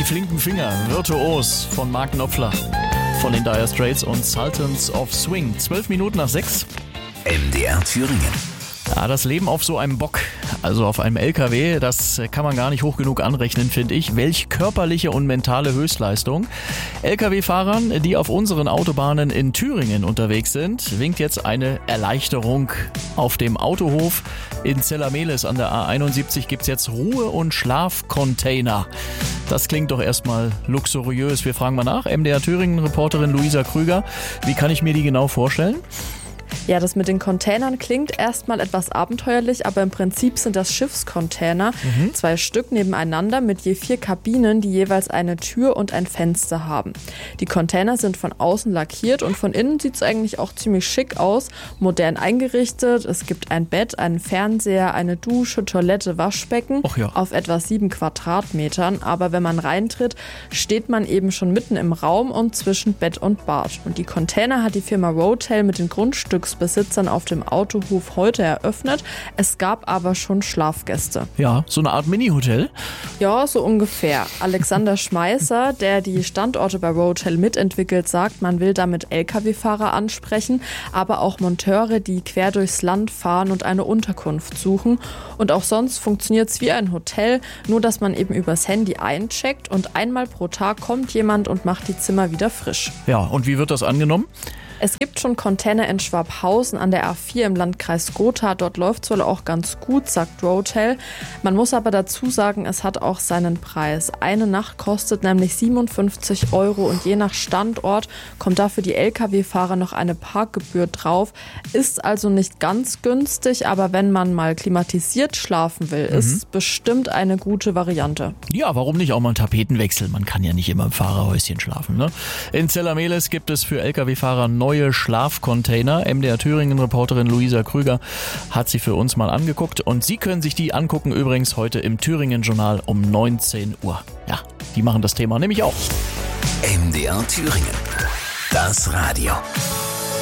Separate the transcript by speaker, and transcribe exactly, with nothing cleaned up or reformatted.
Speaker 1: Die flinken Finger, virtuos von Mark Knopfler von den Dire Straits und Sultans of Swing. Zwölf Minuten nach sechs.
Speaker 2: M D R Thüringen.
Speaker 1: Ja, das Leben auf so einem Bock, also auf einem L K W, das kann man gar nicht hoch genug anrechnen, finde ich. Welch körperliche und mentale Höchstleistung. L K W-Fahrern, die auf unseren Autobahnen in Thüringen unterwegs sind, winkt jetzt eine Erleichterung. Auf dem Autohof in Zellameles an der A einundsiebzig gibt's jetzt Ruhe- und Schlafcontainer. Das klingt doch erstmal luxuriös. Wir fragen mal nach. M D R Thüringen-Reporterin Luisa Krüger, wie kann ich mir die genau vorstellen?
Speaker 3: Ja, das mit den Containern klingt erstmal etwas abenteuerlich, aber im Prinzip sind das Schiffscontainer. Mhm. Zwei Stück nebeneinander mit je vier Kabinen, die jeweils eine Tür und ein Fenster haben. Die Container sind von außen lackiert und von innen sieht es eigentlich auch ziemlich schick aus, modern eingerichtet. Es gibt ein Bett, einen Fernseher, eine Dusche, Toilette, Waschbecken
Speaker 1: ja.
Speaker 3: auf etwa sieben Quadratmetern. Aber wenn man reintritt, steht man eben schon mitten im Raum und zwischen Bett und Bad. Und die Container hat die Firma Rotel mit den Grundstücks Besitzern auf dem Autohof heute eröffnet. Es gab aber schon Schlafgäste.
Speaker 1: Ja, so eine Art Mini-Hotel?
Speaker 3: Ja, so ungefähr. Alexander Schmeißer, der die Standorte bei Rotel mitentwickelt, sagt, man will damit L K W-Fahrer ansprechen, aber auch Monteure, die quer durchs Land fahren und eine Unterkunft suchen. Und auch sonst funktioniert es wie ein Hotel, nur dass man eben übers Handy eincheckt und einmal pro Tag kommt jemand und macht die Zimmer wieder frisch.
Speaker 1: Ja, und wie wird das angenommen?
Speaker 3: Es gibt schon Container in Schwabhausen an der A vier im Landkreis Gotha. Dort läuft es wohl auch ganz gut, sagt Rotel. Man muss aber dazu sagen, es hat auch seinen Preis. Eine Nacht kostet nämlich siebenundfünfzig Euro und je nach Standort kommt dafür die L K W-Fahrer noch eine Parkgebühr drauf. Ist also nicht ganz günstig, aber wenn man mal klimatisiert schlafen will, mhm. ist es bestimmt eine gute Variante.
Speaker 1: Ja, warum nicht auch mal einen Tapetenwechsel? Man kann ja nicht immer im Fahrerhäuschen schlafen, ne? In Zellameles gibt es für L K W-Fahrer neue Schlafcontainer. M D R Thüringen-Reporterin Luisa Krüger hat sie für uns mal angeguckt und Sie können sich die angucken übrigens heute im Thüringen-Journal um neunzehn Uhr. Ja, die machen das Thema nämlich auch.
Speaker 2: M D R Thüringen. Das Radio.